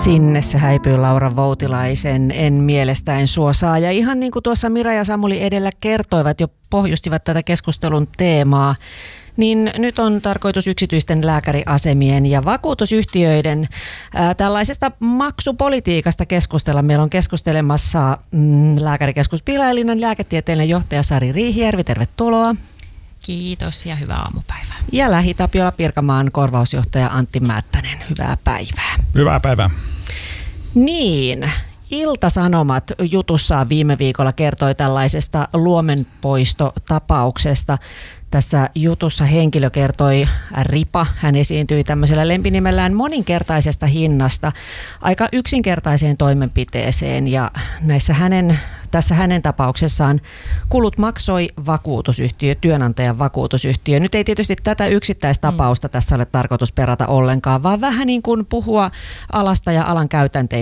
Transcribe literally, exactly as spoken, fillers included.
Sinne se häipyy Laura Voutilaisen En mielestäen suo saa. Ja ihan niin kuin tuossa Mira ja Samuli edellä kertoivat, jo pohjustivat tätä keskustelun teemaa, niin nyt on tarkoitus yksityisten lääkäriasemien ja vakuutusyhtiöiden ää, tällaisesta maksupolitiikasta keskustella. Meillä on keskustelemassa mm, Lääkärikeskus Pihlajalinnan lääketieteellinen johtaja Sari Riihijärvi. Tervetuloa. Kiitos ja hyvää aamupäivää. Ja Lähi-Tapiola Pirkanmaan korvausjohtaja Antti Määttänen. Hyvää päivää. Hyvää päivää. Niin, Ilta-Sanomat jutussaan viime viikolla kertoi tällaisesta luomenpoistotapauksesta. Tässä jutussa henkilö kertoi, Ripa, hän esiintyi tämmöisellä lempinimellään moninkertaisesta hinnasta aika yksinkertaiseen toimenpiteeseen, ja näissä hänen, tässä hänen tapauksessaan kulut maksoi vakuutusyhtiö, työnantajan vakuutusyhtiö. Nyt ei tietysti tätä yksittäistapausta mm. tässä ole tarkoitus perata ollenkaan, vaan vähän niin kuin puhua alasta ja alan käytänteistä